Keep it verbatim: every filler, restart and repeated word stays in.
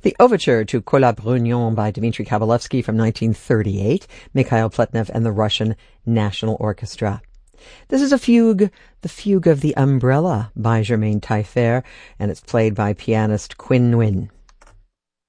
The Overture to Kola Brunion by Dmitri Kabalevsky from nineteen thirty-eight, Mikhail Pletnev and the Russian National Orchestra. This is a fugue, the Fugue of the Umbrella by Germaine Taillefer, and it's played by pianist Quinn Nguyen.